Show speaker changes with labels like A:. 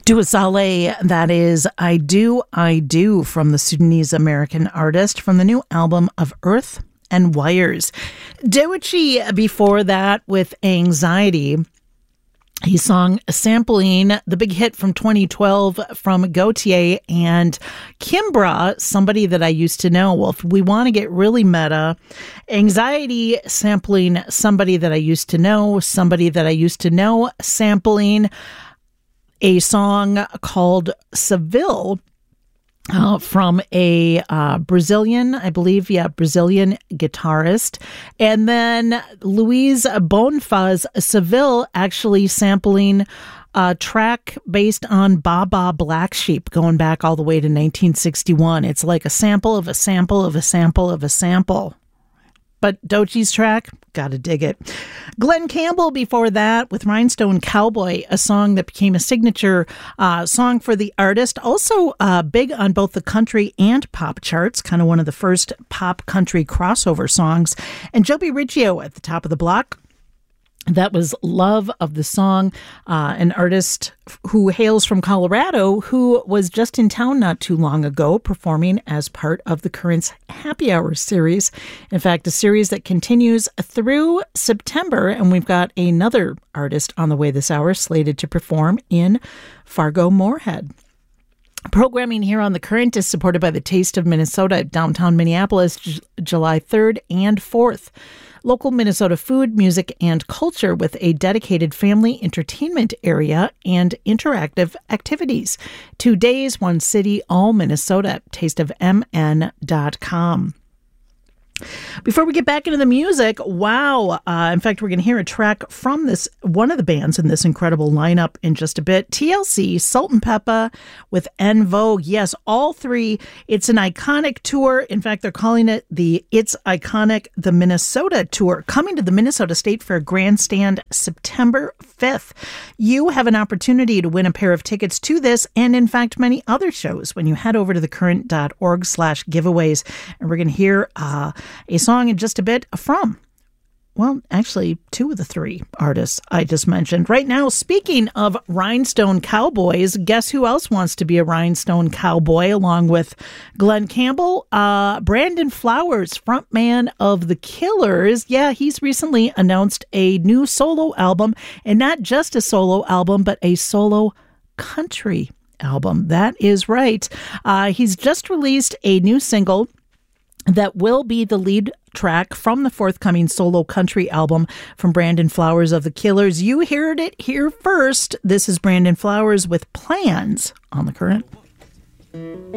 A: Dua Saleh, that is I Do from the Sudanese-American artist from the new album of Earth and Wires. Doechii before that with Anxiety. He sung sampling the big hit from 2012 from Gautier and Kimbra, Somebody That I Used to Know. Well, if we want to get really meta, Anxiety sampling Somebody That I Used to Know, Somebody That I Used to Know sampling a song called Seville from a Brazilian, I believe, Brazilian guitarist. And then Louise Bonfaz Seville actually sampling a track based on Baba Black Sheep, going back all the way to 1961. It's like a sample of a sample of a sample of a sample. But Doechii's track, gotta dig it. Glenn Campbell before that with Rhinestone Cowboy, a song that became a signature song for the artist. Also big on both the country and pop charts, kind of one of the first pop country crossover songs. And Joby Riggio at the top of the block. That was Love of the Song, an artist who hails from Colorado, who was just in town not too long ago performing as part of the Currents Happy Hour series. In fact, a series that continues through September, and we've got another artist on the way this hour slated to perform in Fargo-Moorhead. Programming here on The Current is supported by the Taste of Minnesota at downtown Minneapolis, July 3rd and 4th. Local Minnesota food, music, and culture with a dedicated family entertainment area and interactive activities. 2 days, one city, all Minnesota. tasteofmn.com. Before we get back into the music, wow. In fact, we're going to hear a track from this one of the bands in this incredible lineup in just a bit. TLC, Salt-N-Pepa with En Vogue. Yes, all three. It's an iconic tour. In fact, they're calling it the Minnesota Tour, coming to the Minnesota State Fair Grandstand September 5th. You have an opportunity to win a pair of tickets to this and, in fact, many other shows when you head over to thecurrent.org/giveaways. And we're going to hear a song in just a bit from, well, actually, two of the three artists I just mentioned. Right now, speaking of Rhinestone Cowboys, guess who else wants to be a Rhinestone Cowboy along with Glenn Campbell? Brandon Flowers, frontman of The Killers. Yeah, he's recently announced a new solo album, and not just a solo album, but a solo country album. That is right. He's just released a new single that will be the lead track from the forthcoming solo country album from Brandon Flowers of The Killers. You heard it here first. This is Brandon Flowers with Plans on The Current.